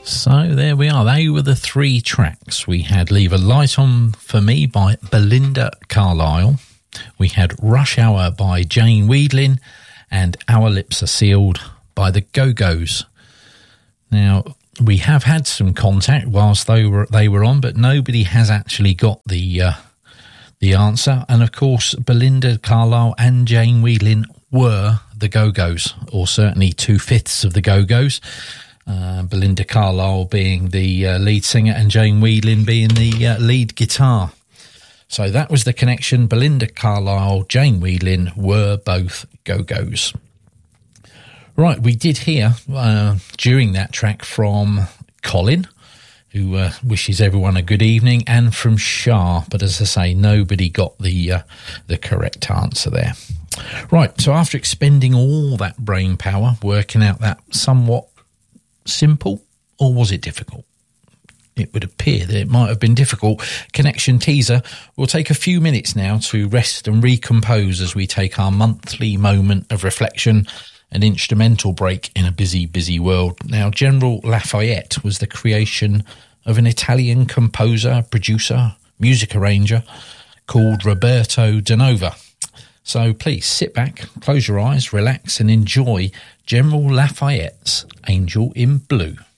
So there we are. They were the three tracks. We had Leave a Light On For Me by Belinda Carlisle. We had Rush Hour by Jane Wiedlin and Our Lips Are Sealed by the Go-Go's. Now, we have had some contact whilst they were on, but nobody has actually got the answer. And of course, Belinda Carlisle and Jane Wiedlin were the Go-Go's, or certainly 2/5 of the Go-Go's. Belinda Carlisle being the lead singer and Jane Wiedlin being the lead guitar. So that was the connection. Belinda Carlisle, Jane Wiedlin were both Go-Go's. Right, we did hear during that track from Colin, who wishes everyone a good evening, and from Shah, but as I say, nobody got the correct answer there. Right, so after expending all that brain power, working out that somewhat simple, or was it difficult? It would appear that it might have been difficult. Connection teaser. We'll take a few minutes now to rest and recompose as we take our monthly moment of reflection, an instrumental break in a busy, busy world. Now, General Lafayette was the creation of an Italian composer, producer, music arranger called Roberto Danova. So please sit back, close your eyes, relax and enjoy General Lafayette's Angel in Blue.